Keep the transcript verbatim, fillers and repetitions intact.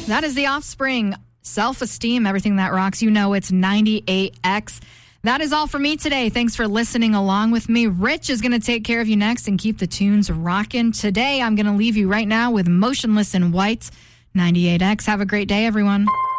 That is The Offspring. Self-esteem, everything that rocks. You know it's ninety-eight X. That is all for me today. Thanks for listening along with me. Rich is going to take care of you next and keep the tunes rocking. Today, I'm going to leave you right now with Motionless in White, ninety-eight X. Have a great day, everyone.